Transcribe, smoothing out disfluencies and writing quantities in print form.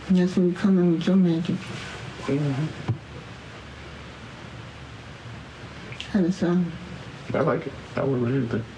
And that's when you come in with your magic. Mm-hmm. How does it sound? I like it. I would with anything.